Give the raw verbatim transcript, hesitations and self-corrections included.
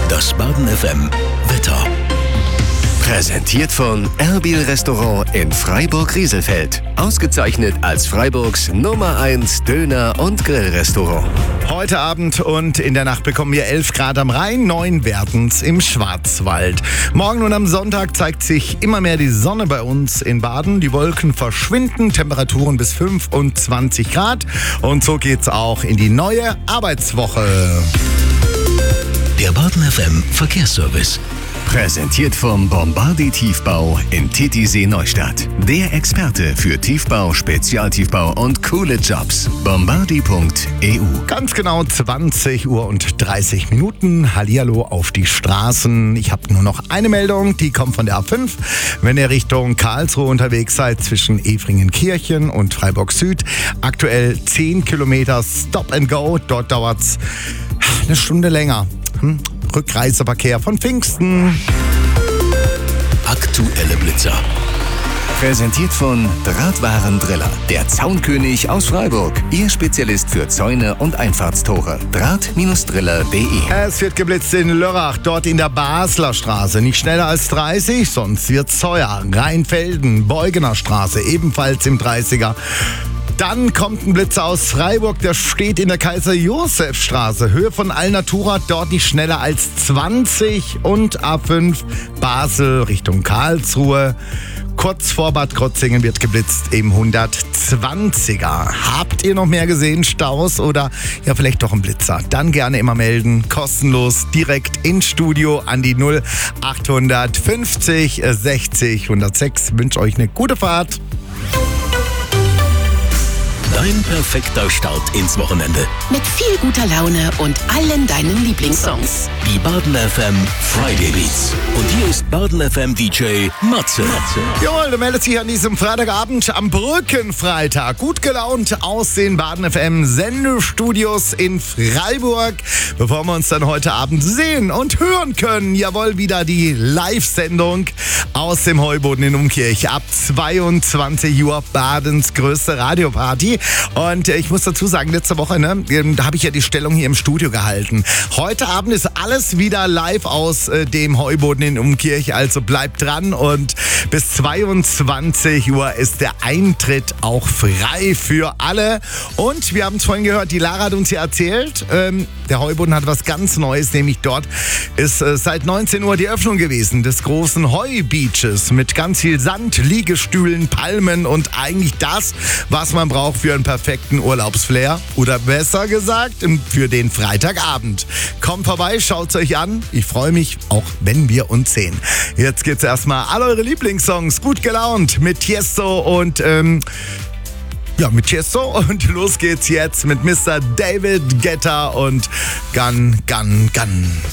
Das Baden F M Wetter. Präsentiert von Erbil Restaurant in Freiburg-Rieselfeld. Ausgezeichnet als Freiburgs Nummer eins Döner- und Grillrestaurant. Heute Abend und in der Nacht bekommen wir elf Grad am Rhein, neun werdens im Schwarzwald. Morgen und am Sonntag zeigt sich immer mehr die Sonne bei uns in Baden. Die Wolken verschwinden, Temperaturen bis fünfundzwanzig Grad. Und so geht's auch in die neue Arbeitswoche. Der Baden F M Verkehrsservice. Präsentiert vom Bombardi Tiefbau in Titisee Neustadt. Der Experte für Tiefbau, Spezialtiefbau und coole Jobs. bombardi punkt e u. Ganz genau zwanzig Uhr und dreißig Minuten. Hallihallo auf die Straßen. Ich habe nur noch eine Meldung, die kommt von der A fünf. Wenn ihr Richtung Karlsruhe unterwegs seid, zwischen Efringenkirchen und Freiburg Süd, aktuell zehn Kilometer Stop and Go. Dort dauert es eine Stunde länger. Hm? Rückreiseverkehr von Pfingsten. Aktuelle Blitzer. Präsentiert von Drahtwarendriller, der Zaunkönig aus Freiburg. Ihr Spezialist für Zäune und Einfahrtstore. Draht Driller punkt de. Es wird geblitzt in Lörrach, dort in der Basler Straße. Nicht schneller als dreißig, sonst wird's teuer. Rheinfelden, Beugener Straße, ebenfalls im dreißiger. Dann kommt ein Blitzer aus Freiburg, der steht in der Kaiser-Josef-Straße. Höhe von Alnatura, dort nicht schneller als zwanzig. Und A fünf Basel Richtung Karlsruhe. Kurz vor Bad Krozingen wird geblitzt im hundertzwanziger. Habt ihr noch mehr gesehen? Staus oder ja vielleicht doch ein Blitzer? Dann gerne immer melden. Kostenlos direkt ins Studio an die null acht fünfzig sechzig hundertsechs. Ich wünsche euch eine gute Fahrt. Dein perfekter Start ins Wochenende. Mit viel guter Laune und allen deinen Lieblingssongs. Die Baden F M Friday Beats. Und hier ist Baden F M D J Matze. Jawohl, du meldest dich an diesem Freitagabend am Brückenfreitag. Gut gelaunt aus den Baden F M Sendestudios in Freiburg. Bevor wir uns dann heute Abend sehen und hören können. Jawohl, wieder die Live-Sendung aus dem Heuboden in Umkirch. Ab zweiundzwanzig Uhr Badens größte Radioparty. Und ich muss dazu sagen, letzte Woche, ne, da habe ich ja die Stellung hier im Studio gehalten. Heute Abend ist alles wieder live aus äh, dem Heuboden in Umkirch, also bleibt dran und bis zweiundzwanzig Uhr ist der Eintritt auch frei für alle. Und wir haben es vorhin gehört, die Lara hat uns ja erzählt, ähm, der Heuboden hat was ganz Neues, nämlich dort ist äh, seit neunzehn Uhr die Öffnung gewesen des großen Heubeaches mit ganz viel Sand, Liegestühlen, Palmen und eigentlich das, was man braucht für einen perfekten Urlaubsflair oder besser gesagt für den Freitagabend. Kommt vorbei, schaut's euch an. Ich freue mich, auch wenn wir uns sehen. Jetzt geht's erstmal alle eure Lieblingssongs gut gelaunt mit Tiesto und ähm, ja, mit Tiesto und los geht's jetzt mit Mister David Guetta und Gun, Gun, Gun.